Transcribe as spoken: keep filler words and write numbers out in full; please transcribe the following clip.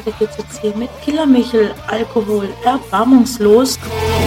der T C C mit Killer Michel, Alkohol erbarmungslos.